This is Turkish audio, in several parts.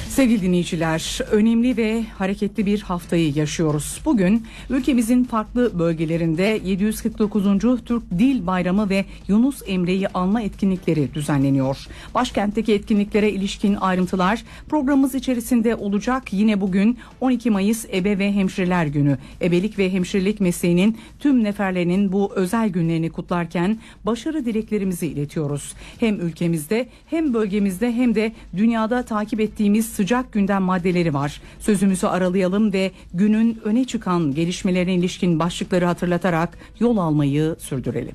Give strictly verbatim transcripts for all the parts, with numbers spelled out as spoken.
Sevgili dinleyiciler, önemli ve hareketli bir haftayı yaşıyoruz. Bugün ülkemizin farklı bölgelerinde yedi yüz kırk dokuzuncu Türk Dil Bayramı ve Yunus Emre'yi anma etkinlikleri düzenleniyor. Başkentteki etkinliklere ilişkin ayrıntılar programımız içerisinde olacak. Yine bugün on iki Mayıs Ebe ve Hemşireler Günü. Ebelik ve hemşirelik mesleğinin tüm neferlerinin bu özel günlerini kutlarken başarı dileklerimizi iletiyoruz. Hem ülkemizde hem bölgemizde hem de dünyada takip ettiğimiz sıcak gündem maddeleri var. Sözümüzü aralayalım ve günün öne çıkan gelişmelerine ilişkin başlıkları hatırlatarak yol almayı sürdürelim.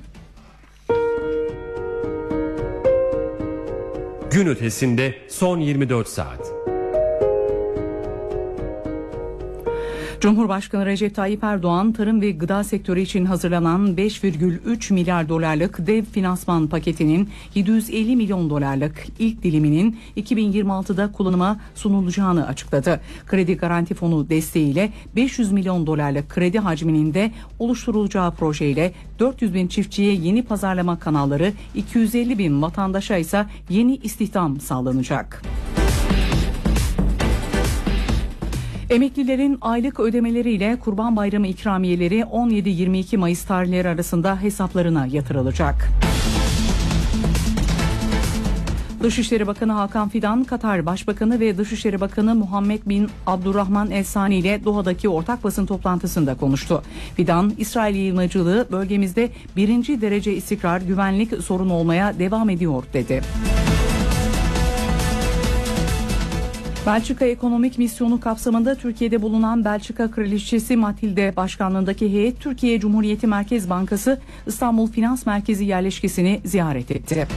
Gün ötesinde son yirmi dört saat. Cumhurbaşkanı Recep Tayyip Erdoğan, tarım ve gıda sektörü için hazırlanan beş virgül üç milyar dolarlık dev finansman paketinin yedi yüz elli milyon dolarlık ilk diliminin iki bin yirmi altıda kullanıma sunulacağını açıkladı. Kredi Garanti Fonu desteğiyle beş yüz milyon dolarlık kredi hacminin de oluşturulacağı projeyle dört yüz bin çiftçiye yeni pazarlama kanalları, iki yüz elli bin vatandaşa ise yeni istihdam sağlanacak. Emeklilerin aylık ödemeleriyle Kurban Bayramı ikramiyeleri on yedi yirmi iki Mayıs tarihleri arasında hesaplarına yatırılacak. Dışişleri Bakanı Hakan Fidan, Katar Başbakanı ve Dışişleri Bakanı Muhammed bin Abdurrahman El Sani ile Doha'daki ortak basın toplantısında konuştu. Fidan, İsrail yayılmacılığı bölgemizde birinci derece istikrar, güvenlik sorunu olmaya devam ediyor dedi. Belçika Ekonomik Misyonu kapsamında Türkiye'de bulunan Belçika Kraliçesi Matilde başkanlığındaki heyet Türkiye Cumhuriyeti Merkez Bankası İstanbul Finans Merkezi yerleşkesini ziyaret etti.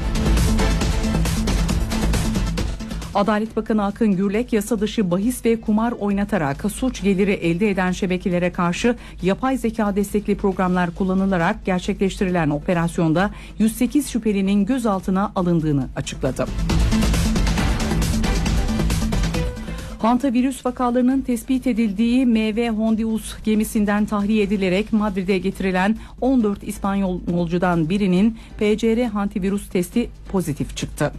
Adalet Bakanı Akın Gürlek, yasa dışı bahis ve kumar oynatarak suç geliri elde eden şebekelere karşı yapay zeka destekli programlar kullanılarak gerçekleştirilen operasyonda yüz sekiz şüphelinin gözaltına alındığını açıkladı. Hantavirüs vakalarının tespit edildiği M V Hondius gemisinden tahliye edilerek Madrid'e getirilen on dört İspanyol yolcudan birinin P C R hantavirüs testi pozitif çıktı.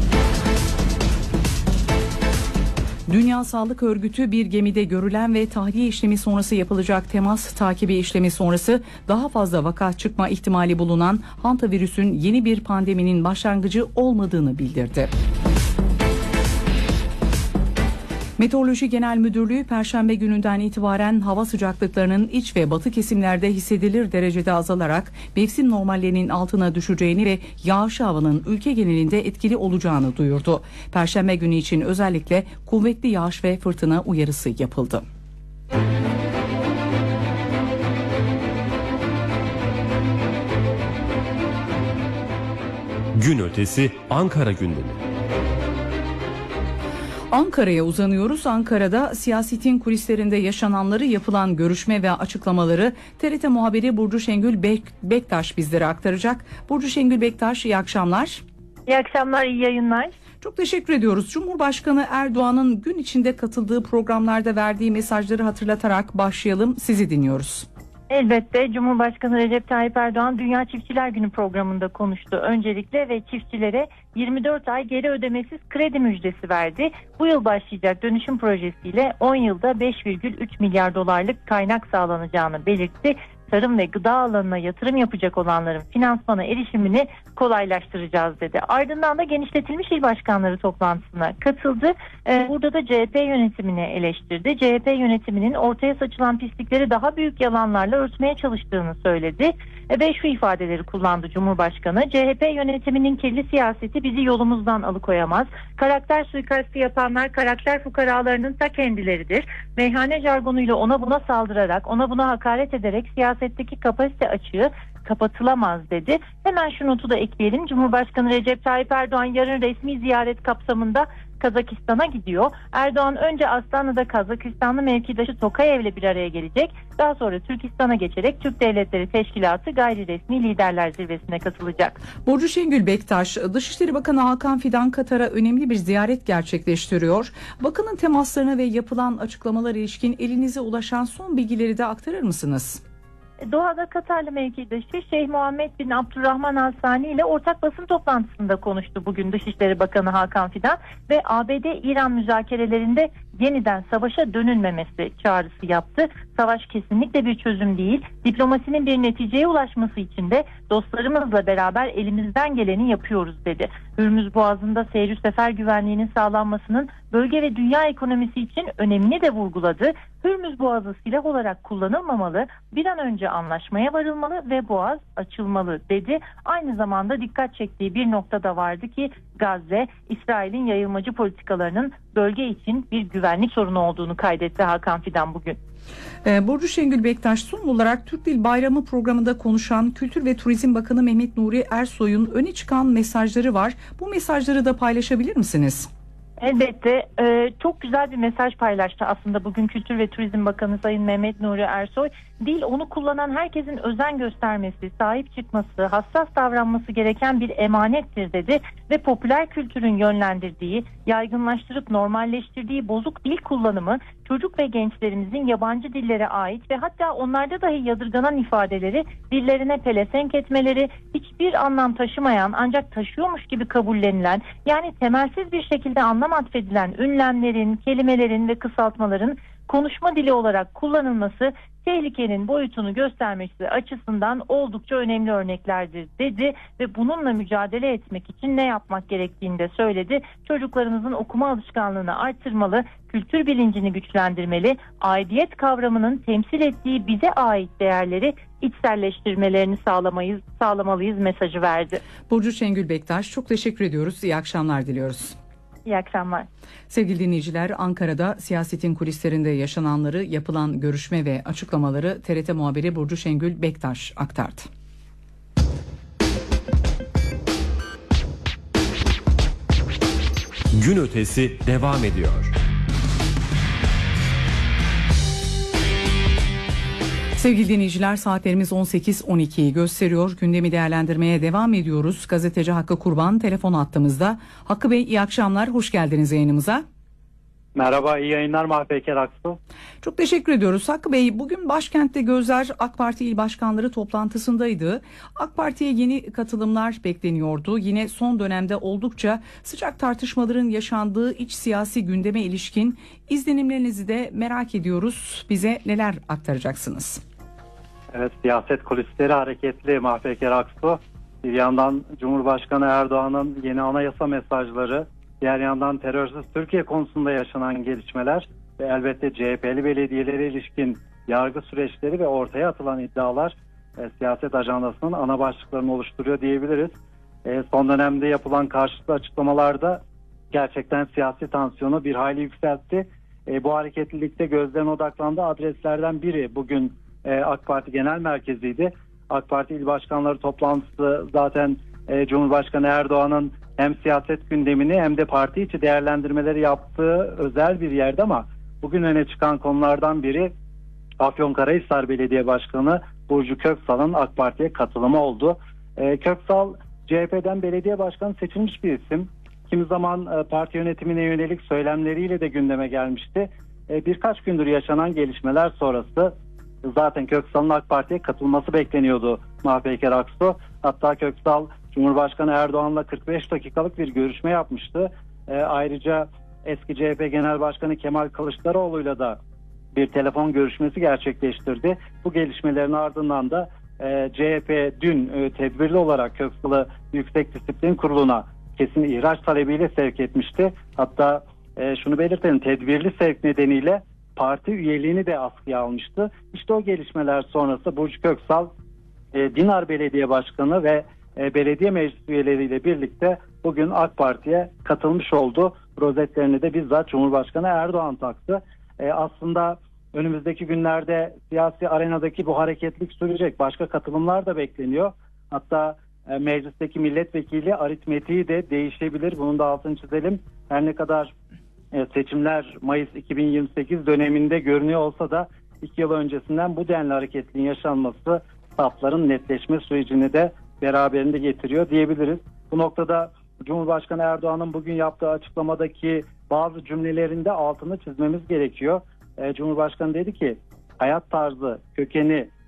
Dünya Sağlık Örgütü bir gemide görülen ve tahliye işlemi sonrası yapılacak temas takibi işlemi sonrası daha fazla vaka çıkma ihtimali bulunan hantavirüsün yeni bir pandeminin başlangıcı olmadığını bildirdi. Meteoroloji Genel Müdürlüğü Perşembe gününden itibaren hava sıcaklıklarının iç ve batı kesimlerde hissedilir derecede azalarak mevsim normallerinin altına düşeceğini ve yağışlı havanın ülke genelinde etkili olacağını duyurdu. Perşembe günü için özellikle kuvvetli yağış ve fırtına uyarısı yapıldı. Gün ötesi Ankara gündemi. Ankara'ya uzanıyoruz. Ankara'da siyasetin kulislerinde yaşananları, yapılan görüşme ve açıklamaları T R T muhabiri Burcu Şengül Bek Bektaş bizlere aktaracak. Burcu Şengül Bektaş, iyi akşamlar. İyi akşamlar, iyi yayınlar. Çok teşekkür ediyoruz. Cumhurbaşkanı Erdoğan'ın gün içinde katıldığı programlarda verdiği mesajları hatırlatarak başlayalım. Sizi dinliyoruz. Elbette Cumhurbaşkanı Recep Tayyip Erdoğan Dünya Çiftçiler Günü programında konuştu öncelikle ve çiftçilere yirmi dört ay geri ödemesiz kredi müjdesi verdi. Bu yıl başlayacak dönüşüm projesiyle on yılda beş virgül üç milyar dolarlık kaynak sağlanacağını belirtti. Tarım ve gıda alanına yatırım yapacak olanların finansmana erişimini kolaylaştıracağız dedi. Ardından da genişletilmiş il başkanları toplantısına katıldı. Ee, burada da C H P yönetimini eleştirdi. C H P yönetiminin ortaya saçılan pislikleri daha büyük yalanlarla örtmeye çalıştığını söyledi. E, ve şu ifadeleri kullandı Cumhurbaşkanı. C H P yönetiminin kirli siyaseti bizi yolumuzdan alıkoyamaz. Karakter suikastı yapanlar karakter fukaralarının ta kendileridir. Meyhane jargonuyla ona buna saldırarak, ona buna hakaret ederek siyasetteki kapasite açığı kapatılamaz dedi. Hemen şu notu da ekleyelim. Cumhurbaşkanı Recep Tayyip Erdoğan yarın resmi ziyaret kapsamında Kazakistan'a gidiyor. Erdoğan önce Astana'da Kazakistanlı mevkidaşı Tokayev'le bir araya gelecek. Daha sonra Türkistan'a geçerek Türk Devletleri Teşkilatı gayri resmi liderler zirvesine katılacak. Burcu Şengül Bektaş, Dışişleri Bakanı Hakan Fidan Katar'a önemli bir ziyaret gerçekleştiriyor. Bakanın temaslarına ve yapılan açıklamalara ilişkin elinize ulaşan son bilgileri de aktarır mısınız? Doha'da Katarlı mevkidaşı Şeyh Muhammed bin Abdurrahman Al Sani ile ortak basın toplantısında konuştu bugün Dışişleri Bakanı Hakan Fidan ve A B D-İran müzakerelerinde yeniden savaşa dönülmemesi çağrısı yaptı. Savaş kesinlikle bir çözüm değil. Diplomasinin bir neticeye ulaşması için de dostlarımızla beraber elimizden geleni yapıyoruz dedi. Hürmüz Boğazı'nda seyir sefer güvenliğinin sağlanmasının bölge ve dünya ekonomisi için önemini de vurguladı. Hürmüz Boğazı silah olarak kullanılmamalı, bir an önce anlaşmaya varılmalı ve boğaz açılmalı dedi. Aynı zamanda dikkat çektiği bir nokta da vardı ki Gazze, İsrail'in yayılmacı politikalarının bölge için bir güvenlik sorunu olduğunu kaydetti Hakan Fidan bugün. Burcu Şengül Bektaş, son olarak Türk Dil Bayramı programında konuşan Kültür ve Turizm Bakanı Mehmet Nuri Ersoy'un öne çıkan mesajları var. Bu mesajları da paylaşabilir misiniz? Elbette e, çok güzel bir mesaj paylaştı aslında bugün Kültür ve Turizm Bakanı Sayın Mehmet Nuri Ersoy. Dil onu kullanan herkesin özen göstermesi, sahip çıkması, hassas davranması gereken bir emanettir dedi ve popüler kültürün yönlendirdiği, yaygınlaştırıp normalleştirdiği bozuk dil kullanımı çocuk ve gençlerimizin yabancı dillere ait ve hatta onlarda dahi yadırganan ifadeleri dillerine pelesenk etmeleri, hiçbir anlam taşımayan ancak taşıyormuş gibi kabullenilen, yani temelsiz bir şekilde anlam atfedilen ünlemlerin, kelimelerin ve kısaltmaların konuşma dili olarak kullanılması tehlikenin boyutunu göstermesi açısından oldukça önemli örneklerdir dedi ve bununla mücadele etmek için ne yapmak gerektiğini de söyledi. Çocuklarımızın okuma alışkanlığını artırmalı, kültür bilincini güçlendirmeli, aidiyet kavramının temsil ettiği bize ait değerleri içselleştirmelerini sağlamayız, sağlamalıyız mesajı verdi. Burcu Şengül Bektaş, çok teşekkür ediyoruz. İyi akşamlar diliyoruz. İyi akşamlar. Sevgili dinleyiciler, Ankara'da siyasetin kulislerinde yaşananları, yapılan görüşme ve açıklamaları T R T muhabiri Burcu Şengül Bektaş aktardı. Gün ötesi devam ediyor. Sevgili dinleyiciler, saatlerimiz on sekiz on ikiyi gösteriyor. Gündemi değerlendirmeye devam ediyoruz. Gazeteci Hakkı Kurban telefon hattımızda. Hakkı Bey, iyi akşamlar. Hoş geldiniz yayınımıza. Merhaba, iyi yayınlar Mahpeker Aksu. Çok teşekkür ediyoruz. Hakkı Bey, bugün başkentte gözler AK Parti il başkanları toplantısındaydı. AK Parti'ye yeni katılımlar bekleniyordu. Yine son dönemde oldukça sıcak tartışmaların yaşandığı iç siyasi gündeme ilişkin izlenimlerinizi de merak ediyoruz. Bize neler aktaracaksınız? Evet, siyaset kulisleri hareketli Mahpeker Aksu. Bir yandan Cumhurbaşkanı Erdoğan'ın yeni anayasa mesajları, diğer yandan terörsüz Türkiye konusunda yaşanan gelişmeler ve elbette C H P'li belediyelere ilişkin yargı süreçleri ve ortaya atılan iddialar e, siyaset ajandasının ana başlıklarını oluşturuyor diyebiliriz. E, son dönemde yapılan karşılıklı açıklamalarda gerçekten siyasi tansiyonu bir hayli yükseltti. E, bu hareketlilikte gözlerin odaklandığı adreslerden biri bugün e, AK Parti Genel Merkezi'ydi. AK Parti İl Başkanları toplantısı zaten e, Cumhurbaşkanı Erdoğan'ın hem siyaset gündemini hem de parti içi değerlendirmeleri yaptığı özel bir yerde, ama bugün öne çıkan konulardan biri Afyonkarahisar Belediye Başkanı Burcu Köksal'ın AK Parti'ye katılımı oldu. E, Köksal C H P'den belediye başkanı seçilmiş bir isim. Kimi zaman e, parti yönetimine yönelik söylemleriyle de gündeme gelmişti. E, birkaç gündür yaşanan gelişmeler sonrası zaten Köksal'ın AK Parti'ye katılması bekleniyordu Mahpeker Aksu. Hatta Köksal Cumhurbaşkanı Erdoğan'la kırk beş dakikalık bir görüşme yapmıştı. E, ayrıca eski C H P Genel Başkanı Kemal Kılıçdaroğlu'yla da bir telefon görüşmesi gerçekleştirdi. Bu gelişmelerin ardından da e, C H P dün e, tedbirli olarak Köksal'ı Yüksek Disiplin Kurulu'na kesin ihraç talebiyle sevk etmişti. Hatta e, şunu belirtelim, tedbirli sevk nedeniyle parti üyeliğini de askıya almıştı. İşte o gelişmeler sonrası Burcu Köksal e, Dinar Belediye Başkanı ve e, belediye meclis üyeleriyle birlikte bugün AK Parti'ye katılmış oldu. Rozetlerini de bizzat Cumhurbaşkanı Erdoğan taktı. E, aslında önümüzdeki günlerde siyasi arenadaki bu hareketlilik sürecek. Başka katılımlar da bekleniyor. Hatta e, meclisteki milletvekili aritmetiği de değişebilir. Bunun da altını çizelim. Her ne kadar e, seçimler Mayıs iki bin yirmi sekiz döneminde görünüyor olsa da iki yıl öncesinden bu denli hareketliliğin yaşanması safların netleşme sürecini de beraberinde getiriyor diyebiliriz. Bu noktada Cumhurbaşkanı Erdoğan'ın bugün yaptığı açıklamadaki bazı cümlelerinde altını çizmemiz gerekiyor. E, Cumhurbaşkanı dedi ki hayat tarzı, kökeni,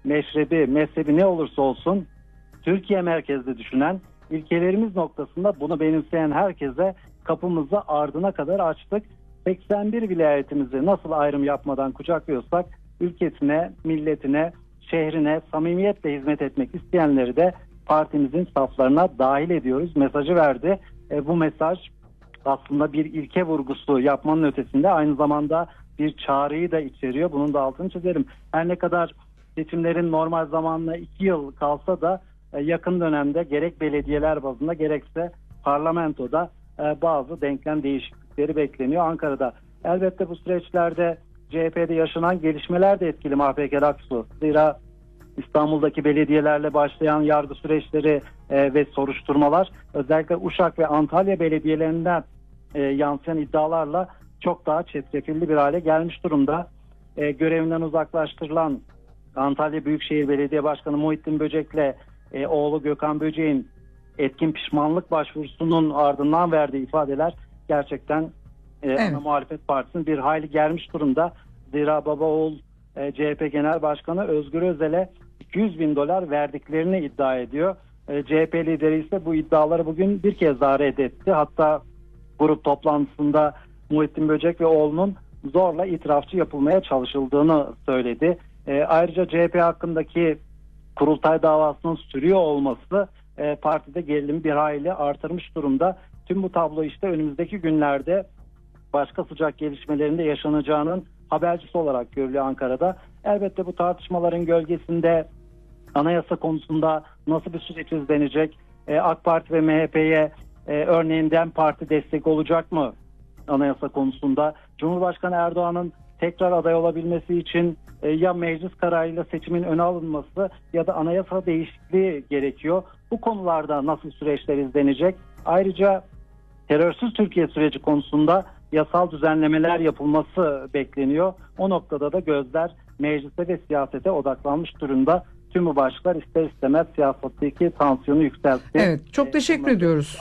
meşrebi, mezhebi ne olursa olsun Türkiye merkezli düşünen, ilkelerimiz noktasında bunu benimseyen herkese kapımızı ardına kadar açtık. seksen bir vilayetimizi nasıl ayrım yapmadan kucaklıyorsak ülkesine, milletine, şehrine samimiyetle hizmet etmek isteyenleri de partimizin saflarına dahil ediyoruz mesajı verdi. E, bu mesaj aslında bir ilke vurgusu yapmanın ötesinde aynı zamanda bir çağrıyı da içeriyor. Bunun da altını çizelim. Her ne kadar seçimlerin normal zamanla iki yıl kalsa da e, yakın dönemde gerek belediyeler bazında gerekse parlamentoda e, bazı denklem değişiklikleri bekleniyor Ankara'da. Elbette bu süreçlerde C H P'de yaşanan gelişmeler de etkili Mahpeker Aksu. Zira İstanbul'daki belediyelerle başlayan yargı süreçleri e, ve soruşturmalar özellikle Uşak ve Antalya belediyelerinden e, yansıyan iddialarla çok daha çetrefilli bir hale gelmiş durumda. E, görevinden uzaklaştırılan Antalya Büyükşehir Belediye Başkanı Muhittin Böcek'le e, oğlu Gökhan Böcek'in etkin pişmanlık başvurusunun ardından verdiği ifadeler gerçekten e, Evet. ana muhalefet partisinin bir hayli germiş durumda. Zira baba oğul e, C H P Genel Başkanı Özgür Özel'e iki yüz bin dolar verdiklerini iddia ediyor. E, C H P lideri ise bu iddiaları bugün bir kez daha reddetti. Hatta grup toplantısında Muhittin Böcek ve oğlunun zorla itirafçı yapılmaya çalışıldığını söyledi. E, ayrıca C H P hakkındaki kurultay davasının sürüyor olması e, partide gerilimi bir hayli artırmış durumda. Tüm bu tablo işte önümüzdeki günlerde başka sıcak gelişmelerinde yaşanacağının habercisi olarak görülüyor Ankara'da. Elbette bu tartışmaların gölgesinde anayasa konusunda nasıl bir süreç izlenecek? E, AK Parti ve M H P'ye e, örneğin DEM Parti destek olacak mı anayasa konusunda? Cumhurbaşkanı Erdoğan'ın tekrar aday olabilmesi için e, ya meclis kararıyla seçimin öne alınması ya da anayasa değişikliği gerekiyor. Bu konularda nasıl süreçler izlenecek? Ayrıca terörsüz Türkiye süreci konusunda yasal düzenlemeler yapılması bekleniyor. O noktada da gözler meclise ve siyasete odaklanmış durumda. Tüm bu başlıklar ister istemez siyasetteki tansiyonu yükseltti. Evet, çok teşekkür Ee, ediyoruz.